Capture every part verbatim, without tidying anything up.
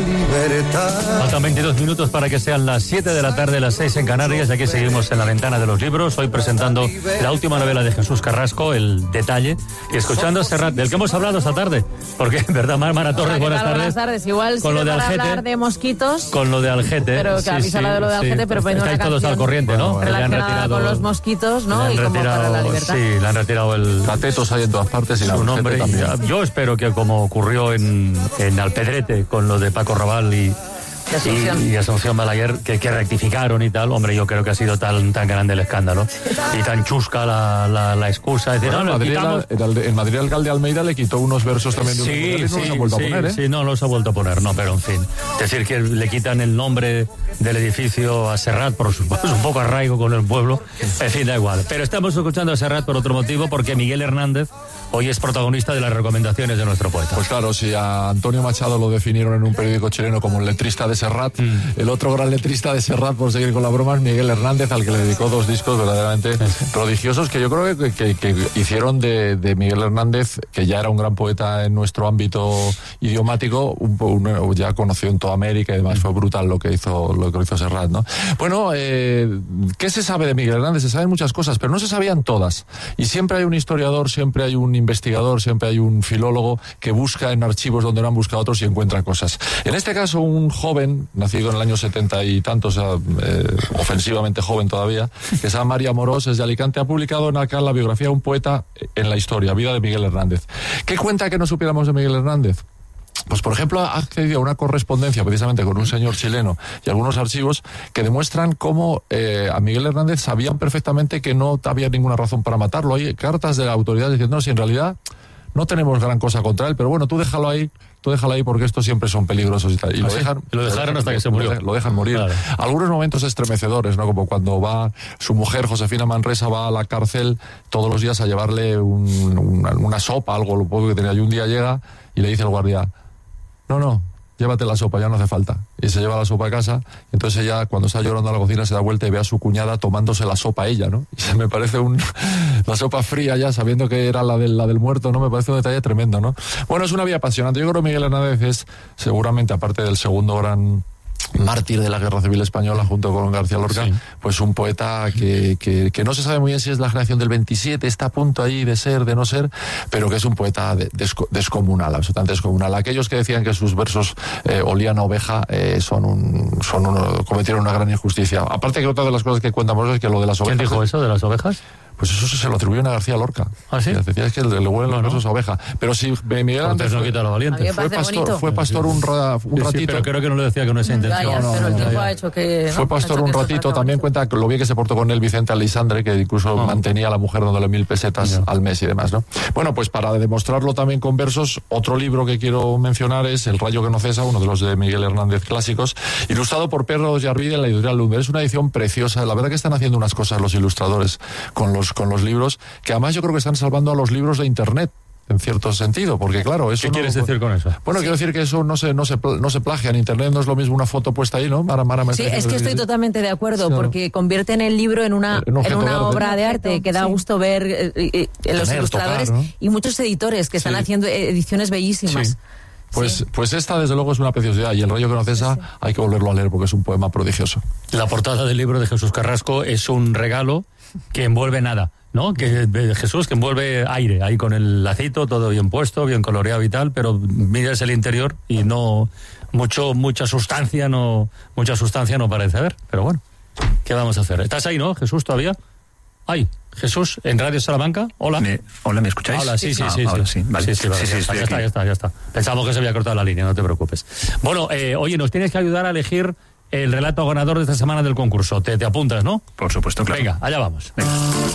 libertad. Faltan veintidós minutos para que sean las siete de la tarde, las seis en Canarias, y aquí seguimos en la ventana de los libros, hoy presentando la última novela de Jesús Carrasco, El Detalle, y escuchando a Serrat, del que hemos hablado esta tarde, porque en verdad, Mara Torres, Hola, buenas tardes. Buenas tardes, igual con sí lo de para Algete, hablar de mosquitos. Con lo de Algete. Pero que sí, avisa sí, la de lo de Algete, sí. pero poniendo una Estáis todos canción al corriente, ¿no? relacionada con los mosquitos, ¿no? Le Y han como retirado, para la libertad. sí, le han retirado el... Catetos hay en todas partes y su nombre. también. Yo espero que como ocurrió en, en Alpedrete con lo de Paco Raval y... Y Asunción. Y, y Asunción Balaguer, que, que rectificaron y tal. Hombre, yo creo que ha sido tan, tan grande el escándalo y tan chusca la, la, la excusa. Es decir, Bueno, no, en, Madrid, quitamos... el, el, en Madrid el alcalde Almeida le quitó unos versos también de un Sí, y no sí, los ha vuelto sí, a poner, ¿eh? sí, no los ha vuelto a poner, no, pero en fin. Es decir, que le quitan el nombre del edificio a Serrat por su, por su poco arraigo con el pueblo. En fin, da igual. Pero estamos escuchando a Serrat por otro motivo, porque Miguel Hernández hoy es protagonista de las recomendaciones de nuestro poeta. Pues claro, si a Antonio Machado lo definieron en un periódico chileno como el letrista de Serrat, mm. el otro gran letrista de Serrat, por seguir con la broma, es Miguel Hernández, al que le dedicó dos discos verdaderamente sí. prodigiosos, que yo creo que, que, que hicieron de, de Miguel Hernández, que ya era un gran poeta en nuestro ámbito idiomático, un, un, ya conocido en toda América y demás. Mm. Fue brutal lo que hizo, lo que hizo Serrat, ¿no? Bueno, eh, ¿qué se sabe de Miguel Hernández? Se saben muchas cosas, pero no se sabían todas. Y siempre hay un historiador, siempre hay un investigador, siempre hay un filólogo que busca en archivos donde no han buscado otros y encuentra cosas. En este caso, un joven, nacido en el año setenta y tantos, o sea, eh, ofensivamente joven todavía, que se llama María Morós, es de Alicante, ha publicado en acá la biografía de un poeta en la historia, Vida de Miguel Hernández. ¿Qué cuenta que no supiéramos de Miguel Hernández? Pues, por ejemplo, ha accedido a una correspondencia precisamente con un señor chileno y algunos archivos que demuestran cómo eh, a Miguel Hernández sabían perfectamente que no había ninguna razón para matarlo. Hay cartas de la autoridad diciendo, no, si en realidad no tenemos gran cosa contra él, pero bueno, tú déjalo ahí, tú déjalo ahí porque estos siempre son peligrosos y tal. Y ¿Ah, lo, sí? dejan, lo dejaron hasta que se murió. Lo dejan morir. Claro. Algunos momentos estremecedores, ¿no? Como cuando va su mujer, Josefina Manresa, va a la cárcel todos los días a llevarle un, una, una sopa, algo, lo poco que tenía. Y un día llega y le dice al guardia, no, no, llévate la sopa, ya no hace falta. Y se lleva la sopa a casa, y entonces ella, cuando está llorando a la cocina, se da vuelta y ve a su cuñada tomándose la sopa ella, ¿no? Y se me parece un... la sopa fría ya, sabiendo que era la del, la del muerto, ¿no? Me parece un detalle tremendo, ¿no? Bueno, es una vida apasionante. Yo creo que Miguel Hernández es, seguramente, aparte del segundo gran mártir de la Guerra Civil Española junto con García Lorca, sí. pues un poeta que, que, que no se sabe muy bien si es la generación del veintisiete, está a punto ahí de ser, de no ser, pero que es un poeta de, desco, descomunal, absolutamente descomunal. Aquellos que decían que sus versos eh, olían a oveja eh, son un, son un, cometieron una gran injusticia. Aparte que otra de las cosas que cuentamos es que lo de las ovejas... ¿Quién dijo eso de las ovejas? Pues eso se lo atribuyen a García Lorca. ¿Ah, sí? Decía es que le, le huelen los versos a oveja. Pero si Miguel Hernández no quita lo valiente. Fue pastor, fue pastor un, ra, un sí, ratito. Sí, pero creo que no le decía que no es intención. Ya, ya, no, pero no, el tiempo ya, ya. ha hecho que... ¿no? Fue pastor un ratito. También cuenta lo bien que se portó con él Vicente Aleixandre, que incluso oh. mantenía a la mujer dándole mil pesetas yeah. al mes y demás, ¿no? Bueno, pues para demostrarlo también con versos, otro libro que quiero mencionar es El rayo que no cesa, uno de los de Miguel Hernández clásicos, ilustrado por Pedro Yarvide en la editorial Lumber. Es una edición preciosa. La verdad que están haciendo unas cosas los ilustradores con los, con los libros, que además yo creo que están salvando a los libros de Internet, en cierto sentido, porque claro, eso... ¿Qué no, quieres decir con eso? Bueno, sí. quiero decir que eso no se, no se, no se plagia en Internet, no es lo mismo una foto puesta ahí, ¿no? Mara, Mara, sí, es que estoy totalmente de acuerdo, sí, porque convierten el libro en una, en en una de obra de arte que da sí. gusto ver eh, eh, los Tener, ilustradores tocar, ¿no? y muchos editores que están sí. haciendo ediciones bellísimas. Sí. Pues, sí. pues esta, desde luego, es una preciosidad. Y El rayo que no cesa, sí. hay que volverlo a leer porque es un poema prodigioso. La portada del libro de Jesús Carrasco es un regalo que envuelve nada, ¿no? Que Jesús, que envuelve aire, ahí con el lacito, todo bien puesto, bien coloreado y tal, pero miras el interior y no... mucho mucha sustancia no mucha sustancia no parece haber. Pero bueno, ¿qué vamos a hacer? ¿Estás ahí, no, Jesús, todavía? Ay, Jesús, en Radio Salamanca. Hola. ¿Me, hola, ¿me escucháis? Hola, sí, sí, ah, sí. Ahora sí, sí, vale. Sí, sí, vale, sí, ya, sí, está, ya está, ya está, ya está. Pensamos que se había cortado la línea, no te preocupes. Bueno, eh, oye, nos tienes que ayudar a elegir el relato ganador de esta semana del concurso. Te, te apuntas, ¿no? Por supuesto, claro. Venga, allá vamos. Venga.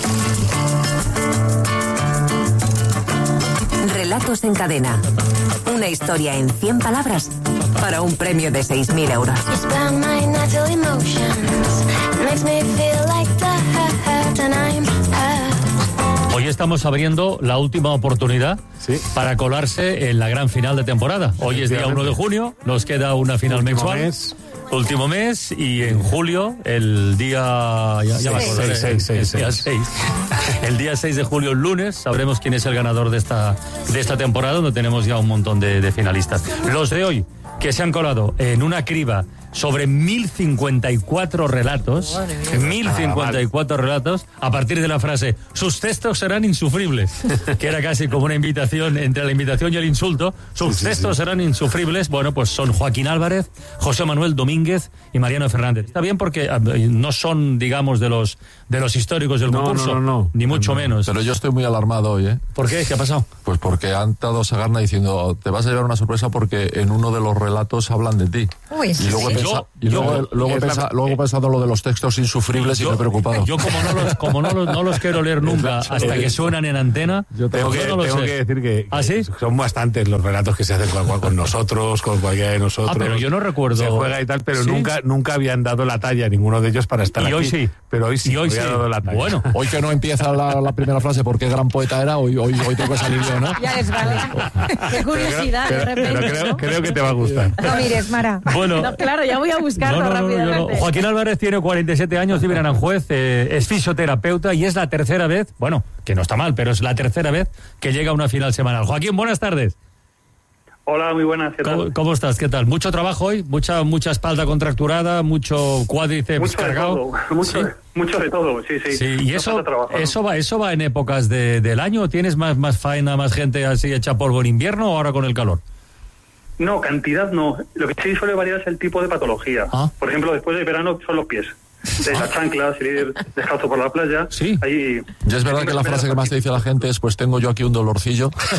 Relatos en cadena. Una historia en cien palabras para un premio de seis mil euros. Hoy estamos abriendo la última oportunidad sí. para colarse en la gran final de temporada. Hoy es día uno de junio, nos queda una final último mensual. Mes. Último mes y en julio, el día... Ya, ya me acordaré, seis, seis, el, día seis. El día seis de julio, el lunes, sabremos quién es el ganador de esta, de esta temporada, donde tenemos ya un montón de, de finalistas. Los de hoy, que se han colado en una criba sobre mil cincuenta y cuatro relatos, mil cincuenta y cuatro relatos, a partir de la frase, sus textos serán insufribles, que era casi como una invitación, entre la invitación y el insulto, sus sí, sí, textos sí. serán insufribles. Bueno, pues son Joaquín Álvarez, José Manuel Domínguez y Mariano Fernández. Está bien porque no son, digamos, de los de los históricos del no, concurso, no, no, no. ni mucho no, menos. Pero yo estoy muy alarmado hoy, ¿eh? ¿Por qué? ¿Qué ha pasado? Pues porque han dado Sagarna diciendo, te vas a llevar una sorpresa porque en uno de los relatos hablan de ti. Uy, y luego, sí. he, pensa, yo, y luego, yo, luego, he, pensa, la, luego he pensado lo de los textos insufribles yo, y me he preocupado. Yo como no los, como no los, no los quiero leer nunca hasta que suenan en antena, yo tengo, que, no tengo que decir que, ¿Ah, sí? son bastantes los relatos que se hacen con, con nosotros, con cualquiera de nosotros. Ah, pero yo no recuerdo. Se juega y tal, pero ¿Sí? nunca nunca habían dado la talla ninguno de ellos para estar y aquí. Y hoy sí. Pero hoy sí, y hoy sí. dado la talla. Bueno, hoy que no empieza la, la primera frase porque gran poeta era, hoy, hoy, hoy tengo que salir yo, ¿no? Ya les vale. Qué curiosidad, pero, de repente. Pero creo, creo que te va a gustar. No mires, Mara. Bueno, no, claro, ya voy a buscarlo no, no, no, rápidamente. No, Joaquín Álvarez tiene cuarenta y siete años, vive en Aranjuez, eh, es fisioterapeuta y es la tercera vez, bueno, que no está mal, pero es la tercera vez que llega a una final semanal. Joaquín, buenas tardes. Hola, muy buenas, ¿qué tal? ¿Cómo, cómo estás? ¿Qué tal? ¿Mucho trabajo hoy? ¿Mucha mucha espalda contracturada? ¿Mucho cuádriceps mucho cargado? De todo, mucho, ¿Sí? mucho de todo, sí, sí. Sí, y no eso, trabajo, eso, ¿no? va, ¿eso va en épocas de, del año? ¿O tienes más, más faena, más gente así hecha polvo en invierno o ahora con el calor? No, cantidad no. Lo que sí suele variar es el tipo de patología. ¿Ah? Por ejemplo, después del verano son los pies. De las chanclas, ir descalzo por la playa. Sí. Ahí, y es verdad que la frase que más te dice la gente es, pues tengo yo aquí un dolorcillo. Por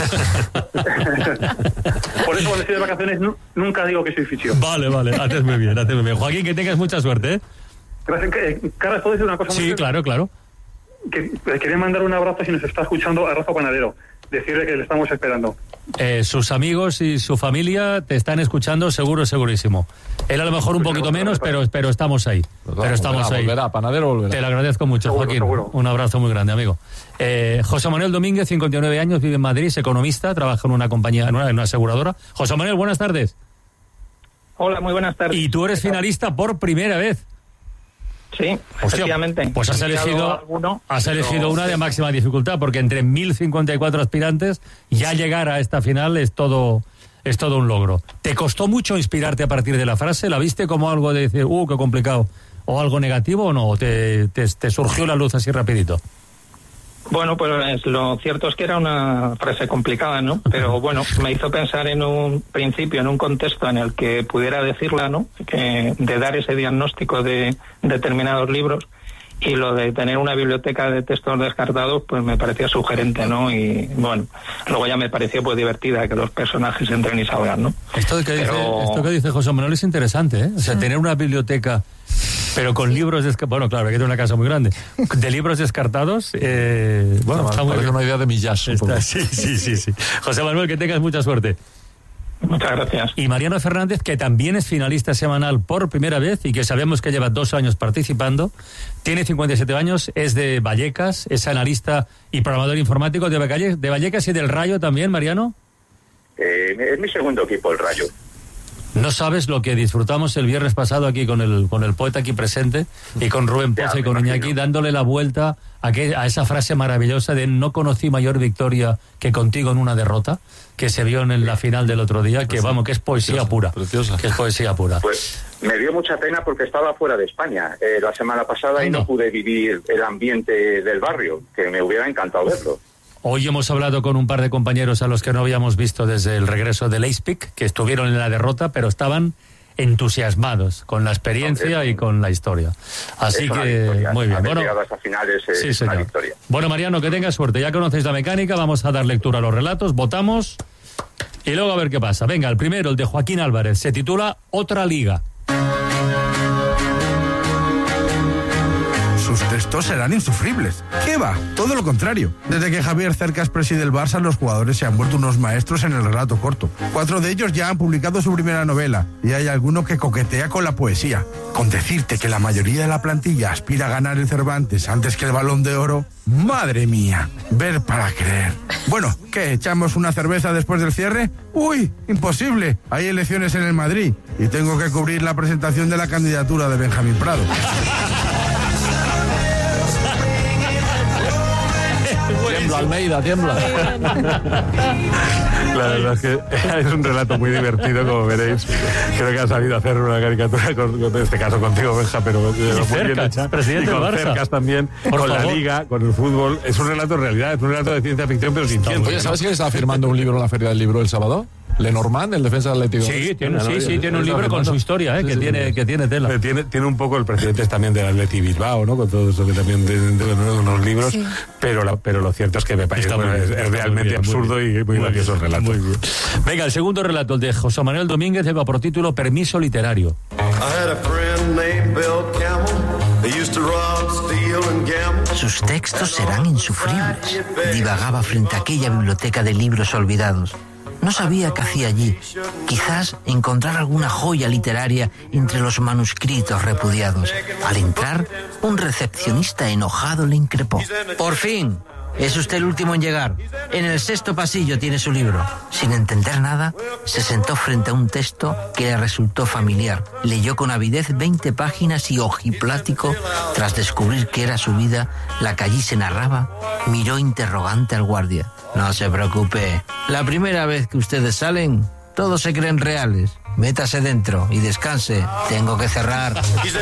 eso cuando estoy de vacaciones nu- nunca digo que soy fisio. Vale, vale, haces muy bien, haces muy bien. Joaquín, que tengas mucha suerte, ¿eh? Gracias. Eh, Carlos, ¿puedo decir una cosa? Sí, muy claro, claro. Que, que quería mandar un abrazo si nos está escuchando a Rafa Panadero. Decirle que le estamos esperando. Eh, sus amigos y su familia te están escuchando seguro, segurísimo. Él a lo mejor un Pues poquito seguro, menos, pero, pero estamos ahí. Pues pero estamos volverá, ahí. Volverá, Panadero volverá. Te lo agradezco mucho, Seguro, Joaquín. seguro. Un abrazo muy grande, amigo. Eh, José Manuel Domínguez, cincuenta y nueve años, vive en Madrid, es economista, trabaja en una compañía, en una, en una aseguradora. José Manuel, buenas tardes. Hola, muy buenas tardes. Y tú eres finalista por primera vez. Sí, Hostia, efectivamente. pues has He elegido, mirado alguno, has elegido pero- una de máxima dificultad, porque entre mil cincuenta y cuatro aspirantes, ya llegar a esta final es todo, es todo un logro. ¿Te costó mucho inspirarte a partir de la frase? ¿La viste como algo de decir, uh, qué complicado? ¿O algo negativo o no? ¿O te, te, te surgió la luz así rapidito? Bueno, pues lo cierto es que era una frase complicada, ¿no? Pero bueno, me hizo pensar en un principio, en un contexto en el que pudiera decirla, ¿no? Que de dar ese diagnóstico de determinados libros, y lo de tener una biblioteca de textos descartados, pues me parecía sugerente, ¿no? Y bueno, luego ya me pareció pues divertida que los personajes entren y salgan, ¿no? Esto que, Pero... dice, esto que dice José Manuel es interesante, ¿eh? O sea, tener una biblioteca, pero con libros descartados, bueno, claro, hay que tener una casa muy grande, de libros descartados, eh, bueno, Está, está muy parece bien. una idea de Millás. un poco. Está, sí, sí, sí, sí. José Manuel, que tengas mucha suerte. Muchas gracias. Y Mariano Fernández, que también es finalista semanal por primera vez y que sabemos que lleva dos años participando, tiene cincuenta y siete años, es de Vallecas, es analista y programador informático de Vallecas, de Vallecas y del Rayo también, Mariano. Eh, es mi segundo equipo, el Rayo. No sabes lo que disfrutamos el viernes pasado aquí con el con el poeta aquí presente y con Rubén Poza Ya, y con me Iñaki imagino. dándole la vuelta a, que, a esa frase maravillosa de no conocí mayor victoria que contigo en una derrota, que se vio en la final del otro día, que vamos, que es poesía Preciosa, pura. preciosa. Que es poesía pura. Pues me dio mucha pena porque estaba fuera de España eh, la semana pasada Ah, y no. no pude vivir el ambiente del barrio, que me hubiera encantado verlo. Hoy hemos hablado con un par de compañeros a los que no habíamos visto desde el regreso del Leipzig, que estuvieron en la derrota, pero estaban entusiasmados con la experiencia Hombre, y con la historia. Así es una que, victoria. muy bien. Haber Bueno, llegado a estas finales es sí, una señor. victoria. Bueno, Mariano, que tengas suerte. Ya conocéis la mecánica, vamos a dar lectura a los relatos, votamos y luego a ver qué pasa. Venga, el primero, el de Joaquín Álvarez, se titula Otra Liga. Sus textos serán insufribles. ¿Qué va? Todo lo contrario. Desde que Javier Cercas preside el Barça, los jugadores se han vuelto unos maestros en el relato corto. Cuatro de ellos ya han publicado su primera novela y hay alguno que coquetea con la poesía. Con decirte que la mayoría de la plantilla aspira a ganar el Cervantes antes que el Balón de Oro. ¡Madre mía! Ver para creer. Bueno, ¿qué? ¿Echamos una cerveza después del cierre? ¡Uy! Imposible. Hay elecciones en el Madrid y tengo que cubrir la presentación de la candidatura de Benjamín Prado. Tiembla, Almeida, tiembla. La verdad es que es un relato muy divertido, como veréis. Creo que ha sabido hacer una caricatura, con, en este caso contigo, Benja, pero muy bien hecha. Presidente y con del Barça. Cercas también, Por con favor. la Liga, con el fútbol. Es un relato en realidad, es un relato de ciencia ficción, pero sin ciencia. Oye, ¿sabes quién estaba firmando un libro en la Feria del Libro el sábado? Lenormand, el defensa del Atlético. Sí, tiene, sí, sí, tiene un libro con su historia, eh, que, tiene, que tiene tela. Tiene, tiene un poco el presidente también del Atleti Bilbao, ¿no? Con todo eso que también de, de, de unos libros, Sí. pero, la, pero lo cierto es que me parece Está bueno, muy bien, es, es está muy realmente bien, muy absurdo bien. y muy, Muy gracioso el bien, relato. muy bien. Venga, el segundo relato, el de José Manuel Domínguez, lleva por título Permiso literario. Sus textos serán insufribles. Divagaba frente a aquella biblioteca de libros olvidados. No sabía qué hacía allí. Quizás encontrar alguna joya literaria entre los manuscritos repudiados. Al entrar, un recepcionista enojado le increpó. Por fin, es usted el último en llegar. En el sexto pasillo tiene su libro. Sin entender nada, se sentó frente a un texto que le resultó familiar. Leyó con avidez veinte páginas y ojiplático, tras descubrir que era su vida la que allí se narraba, miró interrogante al guardia. No se preocupe. La primera vez que ustedes salen, todos se creen reales. Métase dentro y descanse. Tengo que cerrar. Es,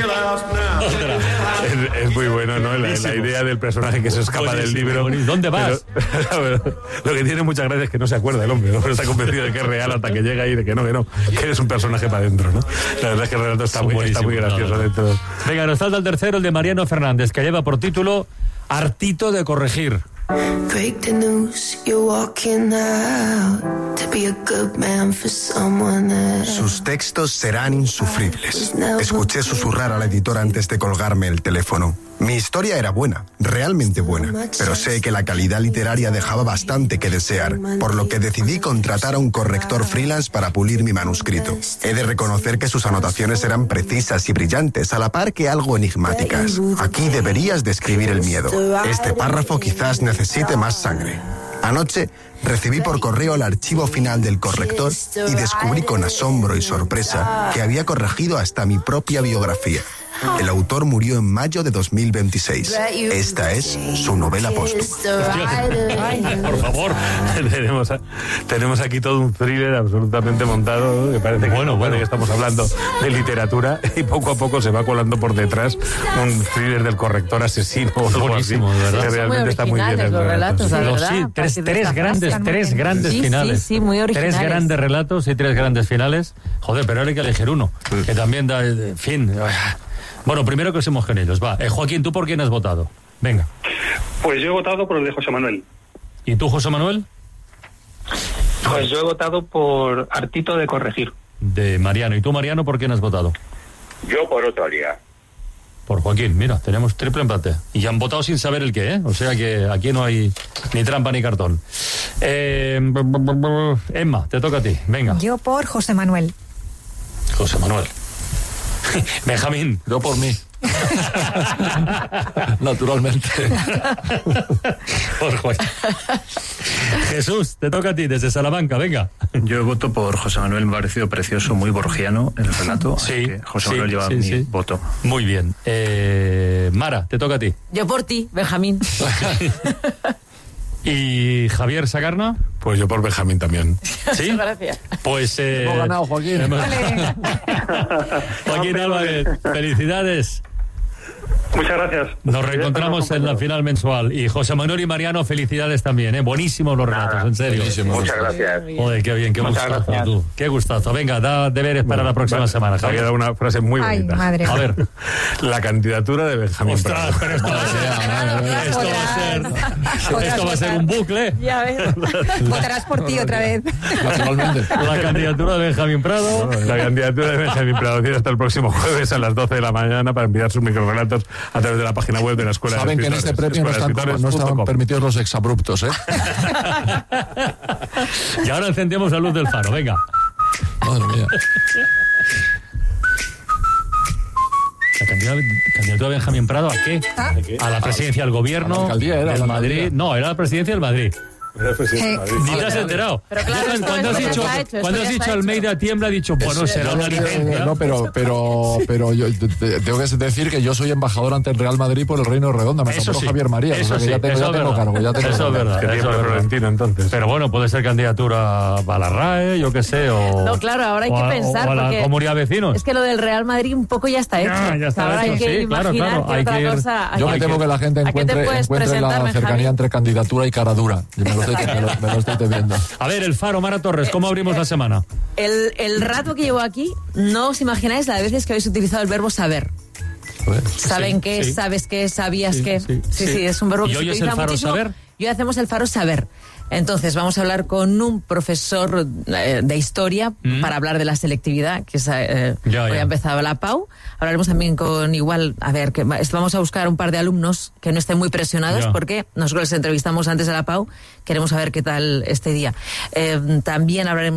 es muy bueno, ¿no? La, la idea del personaje que se escapa Buenísimo, del libro. buenísimo. ¿Dónde vas? Pero, pero, lo que tiene muchas gracias es que no se acuerda el hombre, ¿no? Pero está convencido de que es real hasta que llega y de que no, que no, que eres un personaje para adentro, ¿no? La verdad es que el relato está, muy, está muy gracioso dentro. Venga, nos falta el tercero, el de Mariano Fernández, que lleva por título Hartito de corregir. Break the news, you're walking out to be a good man for someone else. Sus textos serán insufribles. Escuché susurrar a la editora antes de colgarme el teléfono. Mi historia era buena, realmente buena, pero sé que la calidad literaria dejaba bastante que desear, por lo que decidí contratar a un corrector freelance para pulir mi manuscrito. He de reconocer que sus anotaciones eran precisas y brillantes, a la par que algo enigmáticas. Aquí deberías describir el miedo. Este párrafo quizás necesite más sangre. Anoche recibí por correo el archivo final del corrector y descubrí con asombro y sorpresa que había corregido hasta mi propia biografía. El autor murió en mayo de dos mil veintiséis. Esta es su novela póstuma. Por favor. tenemos, tenemos aquí todo un thriller absolutamente montado, ¿no? Que parece que, bueno, bueno, que estamos hablando de literatura y poco a poco se va colando por detrás un thriller del corrector asesino o algo Buenísimo, así, de verdad. que realmente muy está muy bien. originales los relatos, la Los- verdad. sí, tres, Porque tres destacan grandes, muy tres bien. grandes Sí, finales. Sí, sí, muy originales. Tres grandes relatos y tres grandes finales. Joder, pero ahora hay que elegir uno, que también da, en fin. Bueno, primero que somos con ellos, va. Eh, Joaquín, ¿tú por quién has votado? Venga. Pues yo he votado por el de José Manuel. ¿Y tú, José Manuel? Pues yo he votado por Hartito de corregir. De Mariano. ¿Y tú, Mariano, por quién has votado? Yo por otra liga. Por Joaquín. Mira, tenemos triple empate. Y han votado sin saber el qué, ¿eh? O sea que aquí no hay ni trampa ni cartón. Eh, Emma, te toca a ti. Venga. Yo por José Manuel. José Manuel. Benjamín. Yo por mí. Naturalmente. Por Joaquín. Jesús, te toca a ti desde Salamanca, venga. Yo voto por José Manuel, me ha parecido precioso, muy borgiano el relato. Sí, así que José sí, Manuel lleva sí, mi sí. voto. Muy bien. Eh, Mara, te toca a ti. Yo por ti, Benjamín. ¿Y Javier Sagarna? Pues yo por Benjamín también. ¿Sí? Gracias. Pues... Eh, Hemos ganado, Joaquín. hemos- Joaquín Álvarez, felicidades. Muchas gracias. Nos reencontramos en la final mensual. Y José Manuel y Mariano, felicidades también, ¿eh? Buenísimos los relatos, en serio. Muchas gracias. Joder, qué bien, qué Muchas gustazo gracias. tú. Qué gustazo. Venga, da deberes para la próxima semana, Te ha Javier. quedado una frase muy Ay, bonita. madre. A ver. La candidatura de Benjamín Ostras, Prado. pero esto va a ser, esto va a ser, esto va a ser un bucle. Ya ves. Votarás por ti otra vez. Naturalmente. La candidatura de Benjamín Prado. La candidatura de Benjamín Prado tiene hasta el próximo jueves a las doce de la mañana para enviar sus microrelatos a través de la página web de la Escuela Saben de que en Escritores. este premio no están, escuela de no escritores están punto com. permitidos los exabruptos, ¿eh? Y ahora encendemos la luz del faro, venga. Madre mía. La candidatura, candidatura de Benjamín Prado, ¿a qué? A la presidencia del A la gobierno alcaldía era, del la Madrid. alcaldía. No, era la presidencia del Madrid. Ni te has enterado. Pero claro, Cuando, cuando has dicho, cuando has dicho Almeida tiembla, ha dicho, bueno, será una licencia. No, pero, pero, pero yo te- tengo que decir que yo soy embajador ante el Real Madrid por el Reino Redonda. Me Eso nombró sí. Javier María. Eso o sea que sí, ya tengo, eso ya es tengo verdad. cargo. Ya tengo Eso es cargo. verdad. Que eso tiembla es verdad. Florentino, entonces. Pero bueno, puede ser candidatura a la R A E, yo qué sé, o... No, claro, ahora hay o que a- pensar, o a la porque Comunidad de Vecinos. es que lo del Real Madrid un poco ya está hecho. Ya, ya está ahora hecho, hay que sí, claro, imaginar claro, que hay otra que ir- cosa... Yo hay me que- temo que la gente ¿A qué te encuentre, puedes encuentre la presentarme, cercanía Javi? entre candidatura y cara dura. Yo me lo estoy, me lo- me lo estoy temiendo. A ver, el Faro, Mara Torres, ¿cómo abrimos la semana? El, el rato que llevo aquí, no os imagináis la de veces que habéis utilizado el verbo saber. ¿Saben Sí, qué? sí. ¿Sabes qué? ¿Sabías Sí, qué? sí, Sí, sí, sí. es un verbo ¿Y que hoy se es utiliza el Faro muchísimo. saber? Y hoy hacemos el Faro saber. Entonces vamos a hablar con un profesor eh, de historia Mm. para hablar de la selectividad, que es, eh, Ya, hoy ya. ha empezado la Pau. Hablaremos también con igual, a ver, que va- vamos a buscar un par de alumnos que no estén muy presionados, Ya. porque nosotros les entrevistamos antes de la Pau, queremos saber qué tal este día. Eh, también hablaremos